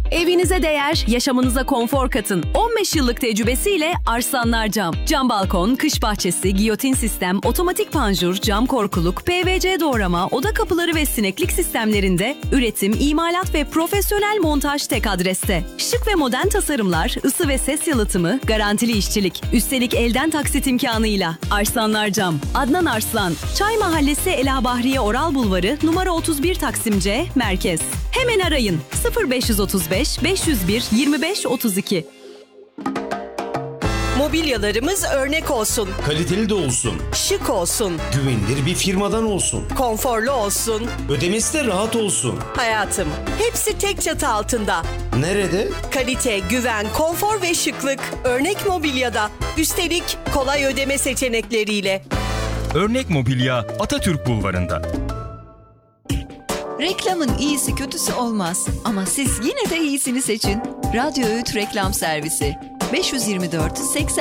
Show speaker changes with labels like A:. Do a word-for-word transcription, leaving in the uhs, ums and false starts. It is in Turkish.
A: Evinize değer, yaşamınıza konfor katın. on beş yıllık tecrübesiyle Arslanlar Cam. Cam balkon, kış bahçesi, giyotin sistem, otomatik panjur, cam korkuluk, P V C doğrama, oda kapıları ve sineklik sistemlerinde üretim, imalat ve profesyonel montaj tek adreste. Şık ve modern tasarımlar, ısı ve ses yalıtımı, garantili işçilik. Üstelik elden taksit imkanıyla. Arslanlar Cam. Adnan Arslan. Çay Mahallesi Ela Bahriye Oral Bulvarı, numara otuz bir Taksim C, Merkez. Hemen arayın. sıfır beş otuz beş beş yüz bir yirmi beş otuz iki.
B: Mobilyalarımız örnek olsun.
C: Kaliteli de olsun.
B: Şık olsun.
C: Güvenilir bir firmadan olsun.
B: Konforlu olsun.
C: Ödemesi de rahat olsun.
B: Hayatım, hepsi tek çatı altında.
C: Nerede?
B: Kalite, güven, konfor ve şıklık. Örnek Mobilya'da. Üstelik kolay ödeme seçenekleriyle.
D: Örnek Mobilya, Atatürk Bulvarı'nda.
E: Reklamın iyisi kötüsü olmaz ama siz yine de iyisini seçin. Radyo Öğüt Reklam Servisi beş yüz yirmi dört seksen